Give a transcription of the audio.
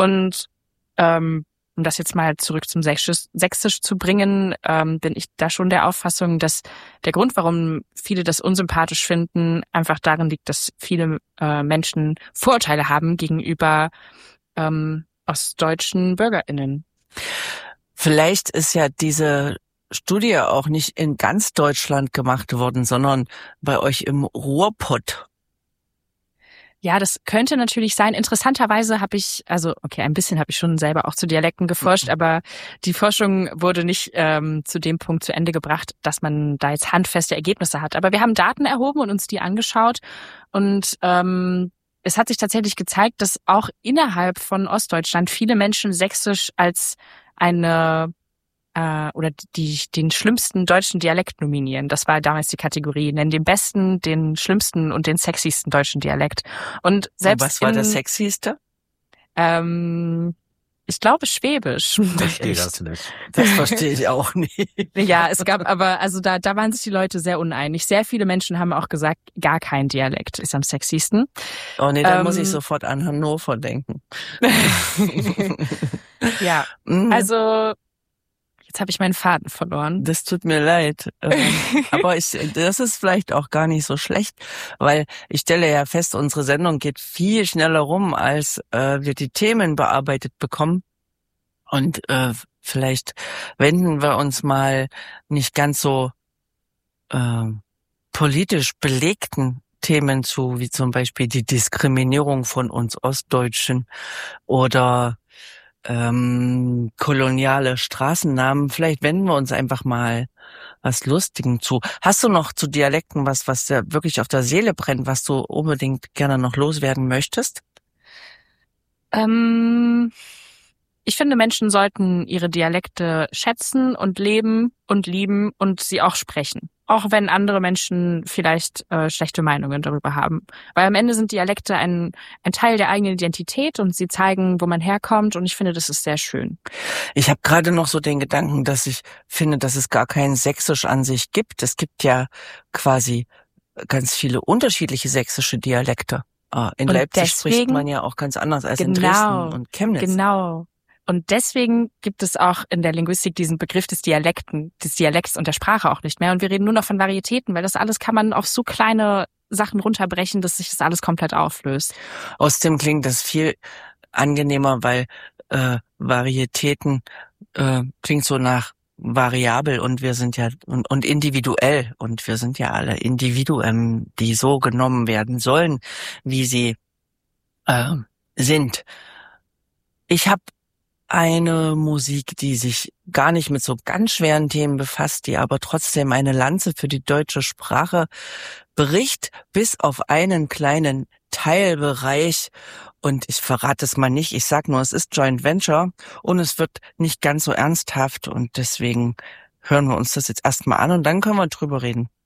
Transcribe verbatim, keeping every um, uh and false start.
Und ähm, um das jetzt mal zurück zum Sächsisch, Sächsisch zu bringen, ähm, bin ich da schon der Auffassung, dass der Grund, warum viele das unsympathisch finden, einfach darin liegt, dass viele äh, Menschen Vorurteile haben gegenüber ähm, ostdeutschen BürgerInnen. Vielleicht ist ja diese Studie auch nicht in ganz Deutschland gemacht worden, sondern bei euch im Ruhrpott. Ja, das könnte natürlich sein. Interessanterweise habe ich, also okay, ein bisschen habe ich schon selber auch zu Dialekten geforscht, aber die Forschung wurde nicht ähm, zu dem Punkt zu Ende gebracht, dass man da jetzt handfeste Ergebnisse hat. Aber wir haben Daten erhoben und uns die angeschaut und ähm, es hat sich tatsächlich gezeigt, dass auch innerhalb von Ostdeutschland viele Menschen Sächsisch als eine äh, oder die den schlimmsten deutschen Dialekt nominieren. Das war damals die Kategorie. Nennen den besten, den schlimmsten und den sexiesten deutschen Dialekt. Und selbst und was war in, der sexyste? Ähm, ich glaube Schwäbisch. Ich verstehe das nicht. Das verstehe ich auch nicht. Ja, es gab aber, also da, da waren sich die Leute sehr uneinig. Sehr viele Menschen haben auch gesagt, gar kein Dialekt ist am sexiesten. Oh nee, da Ähm, muss ich sofort an Hannover denken. Ja, also jetzt habe ich meinen Faden verloren. Das tut mir leid. Aber ich, das ist vielleicht auch gar nicht so schlecht, weil ich stelle ja fest, unsere Sendung geht viel schneller rum, als äh, wir die Themen bearbeitet bekommen. Und äh, vielleicht wenden wir uns mal nicht ganz so äh, politisch belegten Themen zu, wie zum Beispiel die Diskriminierung von uns Ostdeutschen oder ähm, koloniale Straßennamen. Vielleicht wenden wir uns einfach mal was Lustigem zu. Hast du noch zu Dialekten was, was dir wirklich auf der Seele brennt, was du unbedingt gerne noch loswerden möchtest? Ähm, ich finde, Menschen sollten ihre Dialekte schätzen und leben und lieben und sie auch sprechen. Auch wenn andere Menschen vielleicht äh, schlechte Meinungen darüber haben. Weil am Ende sind Dialekte ein, ein Teil der eigenen Identität und sie zeigen, wo man herkommt und ich finde, das ist sehr schön. Ich habe gerade noch so den Gedanken, dass ich finde, dass es gar kein Sächsisch an sich gibt. Es gibt ja quasi ganz viele unterschiedliche sächsische Dialekte. In und Leipzig deswegen, spricht man ja auch ganz anders als genau, in Dresden und Chemnitz. Genau. Und deswegen gibt es auch in der Linguistik diesen Begriff des Dialekten, des Dialekts und der Sprache auch nicht mehr. Und wir reden nur noch von Varietäten, weil das alles kann man auf so kleine Sachen runterbrechen, dass sich das alles komplett auflöst. Außerdem klingt das viel angenehmer, weil äh, Varietäten äh, klingt so nach variabel und wir sind ja und, und individuell und wir sind ja alle Individuen, die so genommen werden sollen, wie sie äh, sind. Ich habe eine Musik, die sich gar nicht mit so ganz schweren Themen befasst, die aber trotzdem eine Lanze für die deutsche Sprache bricht, bis auf einen kleinen Teilbereich. Und ich verrate es mal nicht, ich sag nur, es ist Joint Venture und es wird nicht ganz so ernsthaft und deswegen hören wir uns das jetzt erstmal an und dann können wir drüber reden.